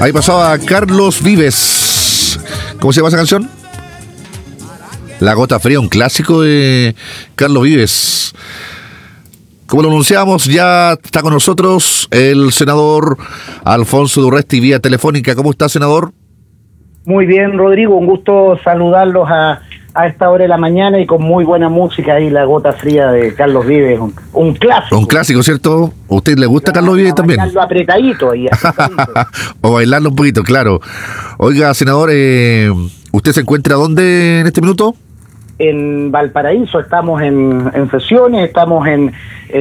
Ahí pasaba Carlos Vives. ¿Cómo se llama esa canción? La Gota Fría, un clásico de Carlos Vives. Como lo anunciamos, ya está con nosotros el senador Alfonso Durresti vía telefónica. ¿Cómo está, senador? Muy bien, Rodrigo, un gusto saludarlos a esta hora de la mañana y con muy buena música ahí, La Gota Fría de Carlos Vives, un clásico. Un clásico, ¿cierto? ¿A usted le gusta Carlos Vives también? Bailarlo apretadito ahí. O bailarlo un poquito, claro. Oiga, senador, ¿usted se encuentra dónde en este minuto? En Valparaíso, estamos en sesiones, estamos en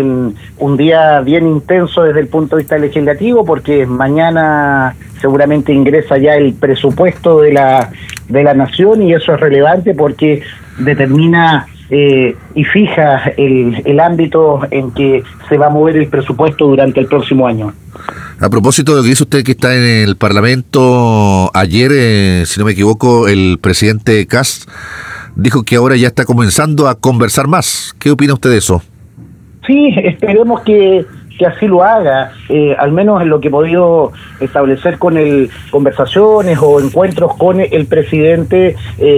un día bien intenso desde el punto de vista legislativo, porque mañana seguramente ingresa ya el presupuesto de la nación, y eso es relevante porque determina y fija el ámbito en que se va a mover el presupuesto durante el próximo año. A propósito de lo que dice usted que está en el Parlamento, ayer, si no me equivoco, el presidente Kast dijo que ahora ya está comenzando a conversar más. ¿Qué opina usted de eso? Sí, esperemos que así lo haga, al menos en lo que he podido establecer con conversaciones o encuentros con el presidente.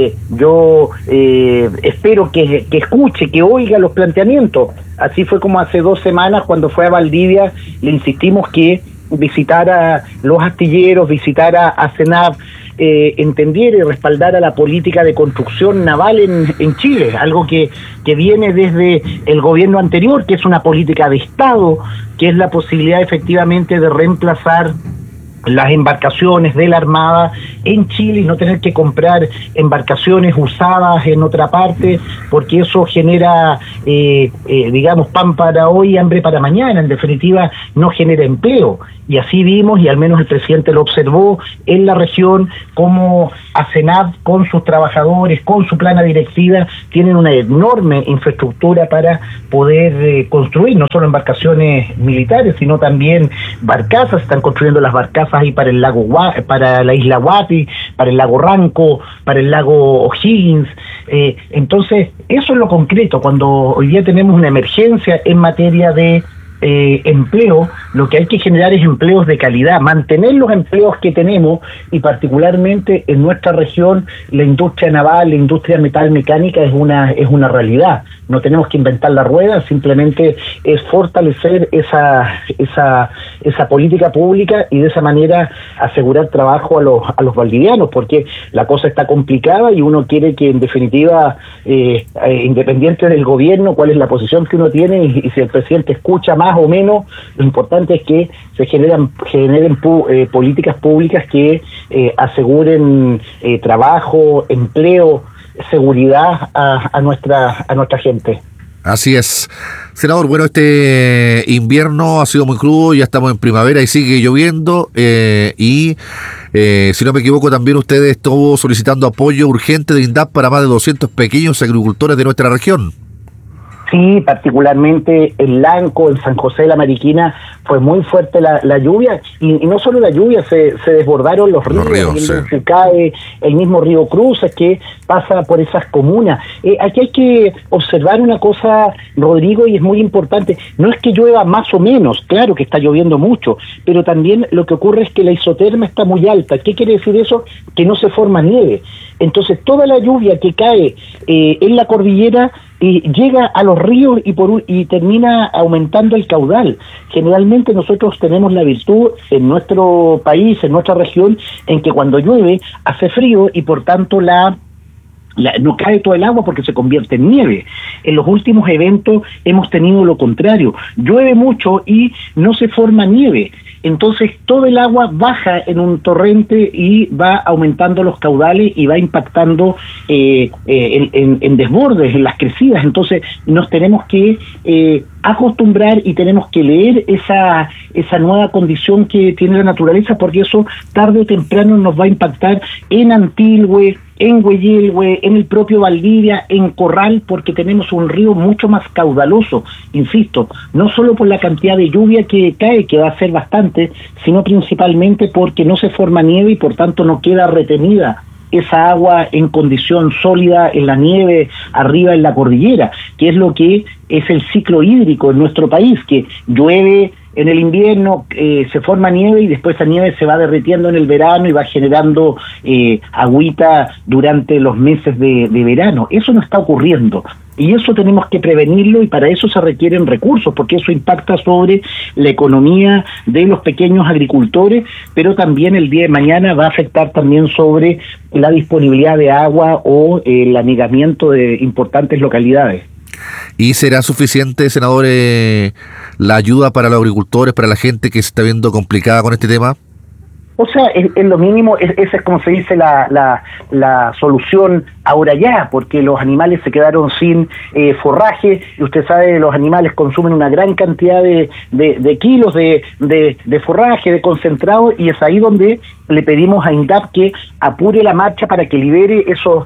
Yo espero que escuche, que oiga los planteamientos. Así fue como hace 2 semanas cuando fue a Valdivia, le insistimos que visitara los astilleros, visitara a CENAV, entendiera y respaldara la política de construcción naval en Chile, algo que viene desde el gobierno anterior, que es una política de Estado, que es la posibilidad efectivamente de reemplazar las embarcaciones de la Armada en Chile y no tener que comprar embarcaciones usadas en otra parte, porque eso genera, digamos, pan para hoy, hambre para mañana. En definitiva, no genera empleo. Y así vimos, y al menos el presidente lo observó en la región, cómo ACENAV, con sus trabajadores, con su plana directiva, tienen una enorme infraestructura para poder construir no solo embarcaciones militares, sino también barcazas. Están construyendo las barcazas ahí para el lago para la isla Guati, para el lago Ranco, para el lago O'Higgins. Entonces, eso es lo concreto. Cuando hoy día tenemos una emergencia en materia de empleo, lo que hay que generar es empleos de calidad, mantener los empleos que tenemos, y particularmente en nuestra región la industria naval, la industria metalmecánica es una realidad. No tenemos que inventar la rueda, simplemente es fortalecer esa política pública y de esa manera asegurar trabajo a los valdivianos, porque la cosa está complicada y uno quiere que, en definitiva, independiente del gobierno, cuál es la posición que uno tiene, y si el presidente escucha más o menos, lo importante es que se generen políticas públicas que aseguren trabajo, empleo, seguridad a nuestra gente. Así es. Senador, bueno, este invierno ha sido muy crudo, ya estamos en primavera y sigue lloviendo, y si no me equivoco también usted estuvo solicitando apoyo urgente de INDAP para más de 200 pequeños agricultores de nuestra región. Sí, particularmente en Lanco, en San José de la Mariquina, fue muy fuerte la lluvia, y no solo la lluvia, se desbordaron los ríos, sí. Cae el mismo río Cruces, que pasa por esas comunas. Aquí hay que observar una cosa, Rodrigo, y es muy importante. No es que llueva más o menos, claro que está lloviendo mucho, pero también lo que ocurre es que la isoterma está muy alta. ¿Qué quiere decir eso? Que no se forma nieve. Entonces, toda la lluvia que cae en la cordillera llega a los ríos y termina aumentando el caudal. Generalmente nosotros tenemos la virtud en nuestro país, en nuestra región, en que cuando llueve hace frío y por tanto no cae todo el agua porque se convierte en nieve. En los últimos eventos hemos tenido lo contrario. Llueve mucho y no se forma nieve. Entonces todo el agua baja en un torrente y va aumentando los caudales y va impactando en desbordes, en las crecidas. Entonces nos tenemos que acostumbrar y tenemos que leer esa nueva condición que tiene la naturaleza, porque eso tarde o temprano nos va a impactar en Antilhue, en Güeyelhue, en el propio Valdivia, en Corral, porque tenemos un río mucho más caudaloso, insisto, no solo por la cantidad de lluvia que cae, que va a ser bastante, sino principalmente porque no se forma nieve y por tanto no queda retenida esa agua en condición sólida en la nieve arriba en la cordillera, que es lo que es el ciclo hídrico en nuestro país, que llueve en el invierno se forma nieve y después esa nieve se va derritiendo en el verano y va generando agüita durante los meses de verano. Eso no está ocurriendo. Y eso tenemos que prevenirlo y para eso se requieren recursos, porque eso impacta sobre la economía de los pequeños agricultores, pero también el día de mañana va a afectar también sobre la disponibilidad de agua o el anegamiento de importantes localidades. ¿Y será suficiente, senador, la ayuda para los agricultores, para la gente que se está viendo complicada con este tema? O sea, en lo mínimo, esa es como se dice la solución ahora ya, porque los animales se quedaron sin forraje, y usted sabe, los animales consumen una gran cantidad de kilos de forraje, de concentrado, y es ahí donde le pedimos a INDAP que apure la marcha para que libere esos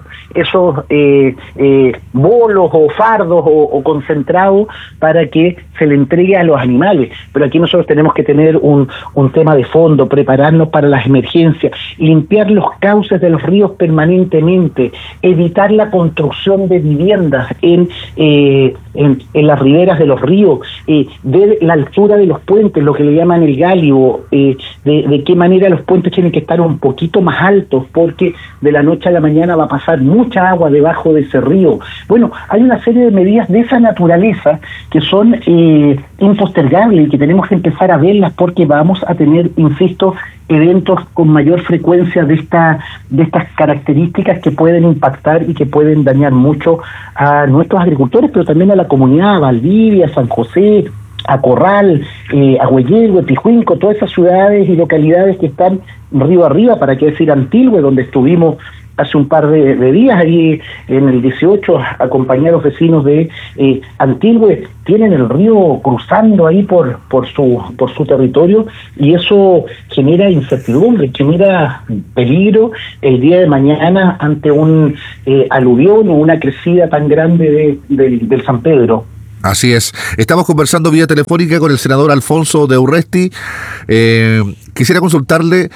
bolos o fardos o concentrados para que se le entregue a los animales. Pero aquí nosotros tenemos que tener un tema de fondo, prepararnos para las emergencias, limpiar los cauces de los ríos permanentemente, evitar la construcción de viviendas en las riberas de los ríos, ver la altura de los puentes, lo que le llaman el gálibo, de qué manera los puentes tienen que estar un poquito más altos, porque de la noche a la mañana va a pasar mucha agua debajo de ese río. Bueno, hay una serie de medidas de esa naturaleza que son impostergables y que tenemos que empezar a verlas, porque vamos a tener, insisto, eventos con mayor frecuencia de estas características que pueden impactar y que pueden dañar mucho a nuestros agricultores, pero también a la comunidad, a Valdivia, San José, a Corral, a Huellergue, Pijuinco, todas esas ciudades y localidades que están río arriba, para qué decir Antilgue, donde estuvimos hace un par de días, ahí en el 18, acompañé a los vecinos de Antilgue, tienen el río cruzando ahí por su territorio, y eso genera incertidumbre, genera peligro el día de mañana ante un aluvión o una crecida tan grande del San Pedro. Así es. Estamos conversando vía telefónica con el senador Alfonso de Urresti. Quisiera consultarle,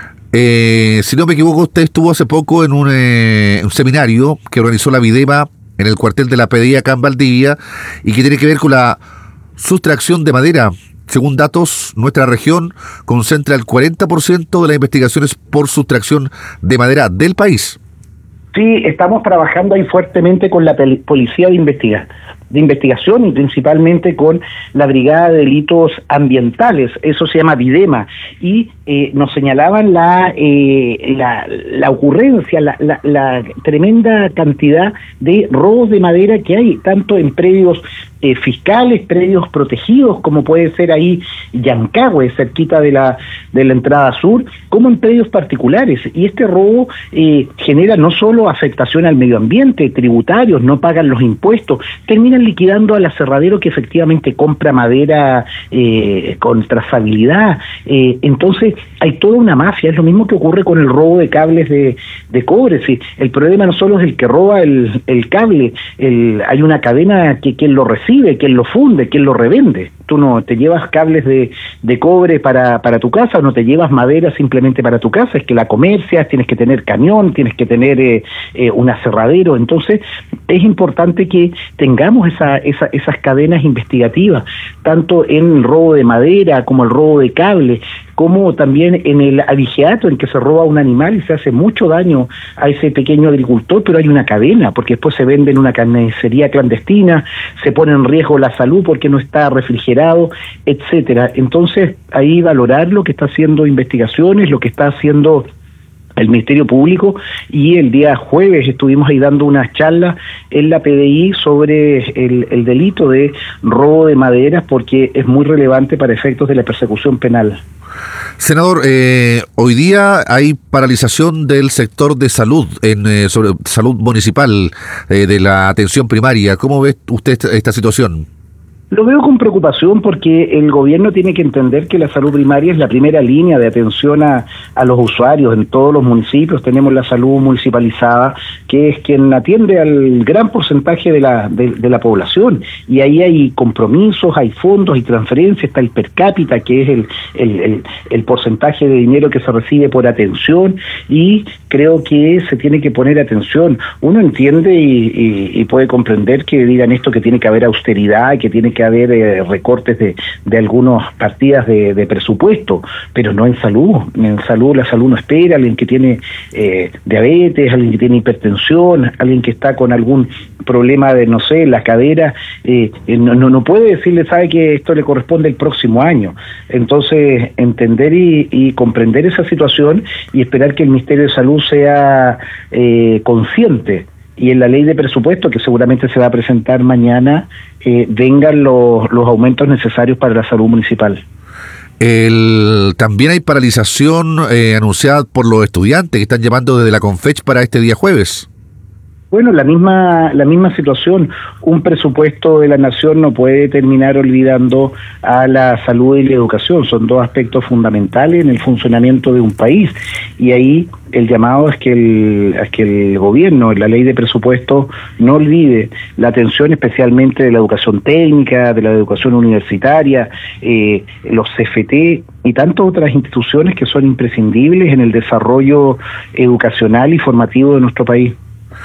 si no me equivoco, usted estuvo hace poco en un seminario que organizó la Videma en el cuartel de la PDI acá en Valdivia, y que tiene que ver con la sustracción de madera. Según datos, nuestra región concentra el 40% de las investigaciones por sustracción de madera del país. Sí, estamos trabajando ahí fuertemente con la Policía de Investigación y principalmente con la Brigada de Delitos Ambientales, eso se llama Videma, y nos señalaban la ocurrencia, la tremenda cantidad de robos de madera que hay, tanto en predios fiscales, predios protegidos, como puede ser ahí Yancahue, cerquita de la entrada sur, como en predios particulares. Y este robo genera no solo afectación al medio ambiente, tributarios, no pagan los impuestos, terminan liquidando al aserradero que efectivamente compra madera con trazabilidad. Entonces hay toda una mafia, es lo mismo que ocurre con el robo de cables de cobre. ¿Sí? El problema no solo es el que roba el cable, hay una cadena que quien lo recibe, quien lo funde, quien lo revende. Tú no te llevas cables de cobre para tu casa, o no te llevas madera simplemente para tu casa, es que la comercias, tienes que tener camión, tienes que tener un aserradero. Entonces es importante que tengamos esas cadenas investigativas, tanto en el robo de madera como el robo de cable, como también en el abigeato, en que se roba un animal y se hace mucho daño a ese pequeño agricultor, pero hay una cadena, porque después se vende en una carnicería clandestina, se pone en riesgo la salud porque no está refrigerado, etcétera. Entonces, ahí valorar lo que está haciendo investigaciones, lo que está haciendo el Ministerio Público, y el día jueves estuvimos ahí dando unas charlas en la PDI sobre el delito de robo de maderas, porque es muy relevante para efectos de la persecución penal. Senador, hoy día hay paralización del sector de salud, sobre salud municipal, de la atención primaria. ¿Cómo ve usted esta situación? Lo veo con preocupación, porque el gobierno tiene que entender que la salud primaria es la primera línea de atención a los usuarios. En todos los municipios tenemos la salud municipalizada, que es quien atiende al gran porcentaje de la población, y ahí hay compromisos, hay fondos y transferencias, está el per cápita, que es el porcentaje de dinero que se recibe por atención, y creo que se tiene que poner atención. Uno entiende y puede comprender que digan esto, que tiene que haber austeridad, que tiene que que haber recortes de algunas partidas de presupuesto, pero no en salud. En salud, la salud no espera. Alguien que tiene diabetes, alguien que tiene hipertensión, alguien que está con algún problema de, no sé, la cadera, no puede decirle, sabe que esto le corresponde el próximo año. Entonces, entender y comprender esa situación y esperar que el Ministerio de Salud sea consciente, y en la ley de presupuesto, que seguramente se va a presentar mañana, vengan los aumentos necesarios para la salud municipal. También hay paralización anunciada por los estudiantes que están llamando desde la Confech para este día jueves. Bueno, la misma situación. Un presupuesto de la nación no puede terminar olvidando a la salud y la educación. Son dos aspectos fundamentales en el funcionamiento de un país. Y ahí el llamado es que el gobierno, en la ley de presupuesto, no olvide la atención especialmente de la educación técnica, de la educación universitaria, los CFT y tantas otras instituciones que son imprescindibles en el desarrollo educacional y formativo de nuestro país.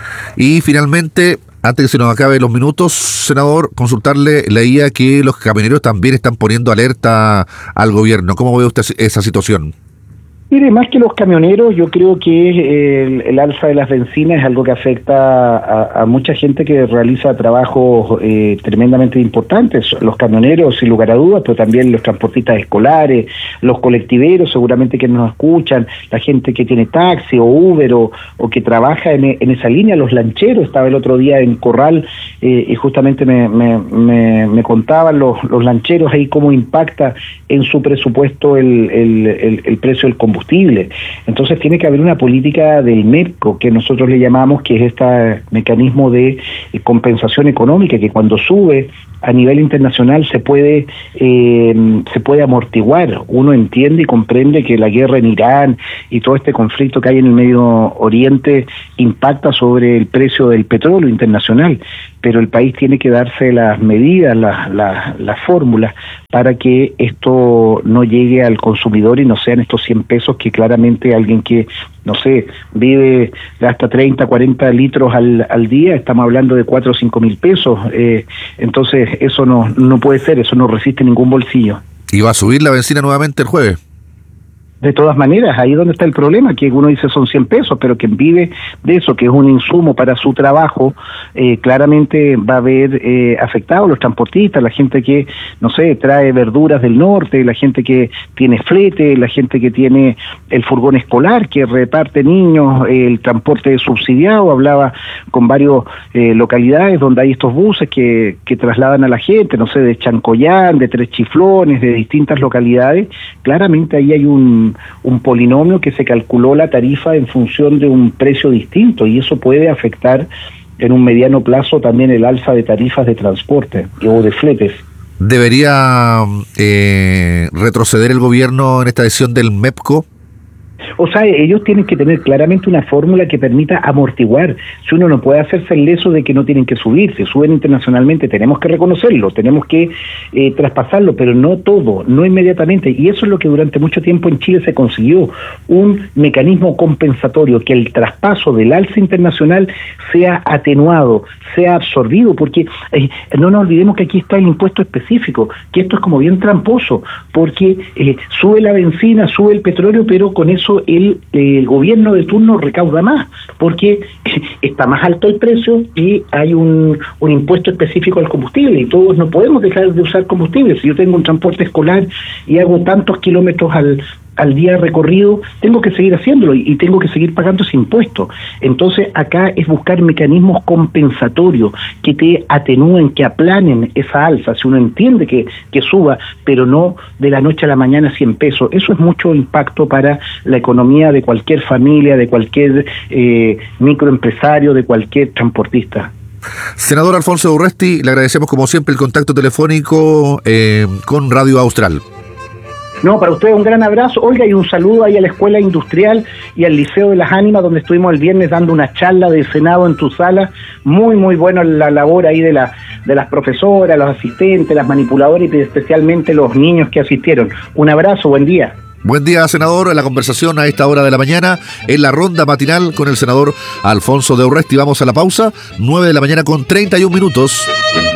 Y finalmente, antes que se nos acaben los minutos, senador, consultarle, leía que los camioneros también están poniendo alerta al gobierno. ¿Cómo ve usted esa situación? Mire, más que los camioneros, yo creo que el alza de las bencinas es algo que afecta a mucha gente que realiza trabajos tremendamente importantes. Los camioneros, sin lugar a dudas, pero también los transportistas escolares, los colectiveros, seguramente que nos escuchan, la gente que tiene taxi o Uber o que trabaja en esa línea, los lancheros. Estaba el otro día en Corral y justamente me contaban los lancheros ahí cómo impacta en su presupuesto el precio del combustible. Entonces tiene que haber una política del MEPCO, que nosotros le llamamos, que es este mecanismo de compensación económica, que cuando sube a nivel internacional se puede amortiguar. Uno entiende y comprende que la guerra en Irán y todo este conflicto que hay en el Medio Oriente impacta sobre el precio del petróleo internacional, pero el país tiene que darse las medidas, las fórmulas para que esto no llegue al consumidor y no sean estos 100 pesos que claramente alguien que, no sé, gasta 30, 40 litros al día, estamos hablando de 4 o 5 mil pesos. Entonces eso no puede ser, eso no resiste ningún bolsillo. ¿Y va a subir la bencina nuevamente el jueves? De todas maneras, ahí donde está el problema, que uno dice son 100 pesos, pero quien vive de eso, que es un insumo para su trabajo, claramente va a ver afectados los transportistas, la gente que, no sé, trae verduras del norte, la gente que tiene flete, la gente que tiene el furgón escolar, que reparte niños, el transporte subsidiado. Hablaba con varias localidades donde hay estos buses que trasladan a la gente, no sé, de Chancoyán, de Tres Chiflones, de distintas localidades. Claramente ahí hay un polinomio que se calculó la tarifa en función de un precio distinto, y eso puede afectar en un mediano plazo también el alza de tarifas de transporte o de fletes. ¿Debería retroceder el gobierno en esta decisión del MEPCO? O sea, ellos tienen que tener claramente una fórmula que permita amortiguar. Si uno no puede hacerse el leso de que no tienen que subir, si suben internacionalmente tenemos que reconocerlo, tenemos que traspasarlo, pero no todo, no inmediatamente. Y eso es lo que durante mucho tiempo en Chile se consiguió, un mecanismo compensatorio, que el traspaso del alza internacional sea atenuado, sea absorbido, porque no nos olvidemos que aquí está el impuesto específico, que esto es como bien tramposo, porque sube la bencina, sube el petróleo, pero con eso el gobierno de turno recauda más, porque está más alto el precio y hay un impuesto específico al combustible, y todos no podemos dejar de usar combustible. Si yo tengo un transporte escolar y hago tantos kilómetros al día recorrido, tengo que seguir haciéndolo y tengo que seguir pagando ese impuesto. Entonces acá es buscar mecanismos compensatorios que te atenúen, que aplanen esa alza. Si uno entiende que suba, pero no de la noche a la mañana 100 pesos, eso es mucho impacto para la economía de cualquier familia, de cualquier microempresario, de cualquier transportista. Senador Alfonso de Urresti, le agradecemos como siempre el contacto telefónico con Radio Austral. No, para ustedes un gran abrazo, Olga, y un saludo ahí a la Escuela Industrial y al Liceo de las Ánimas, donde estuvimos el viernes dando una charla de Senado en tu sala. Muy, muy bueno la labor ahí de las profesoras, los asistentes, las manipuladoras y especialmente los niños que asistieron. Un abrazo, buen día. Buen día, senador. La conversación a esta hora de la mañana en la ronda matinal con el senador Alfonso de Urresti. Vamos a la pausa, 9 de la mañana con 31 minutos.